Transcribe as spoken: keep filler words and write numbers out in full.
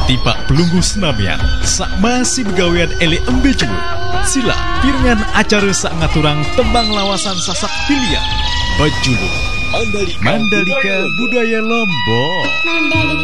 Tipak pelunggu senamian sak masih begawean ele embe jebul. Sila piringan acara sak ngaturang tembang lawasan sasak pilihan. Bajulu Mandalika, Mandalika Budaya Lombok.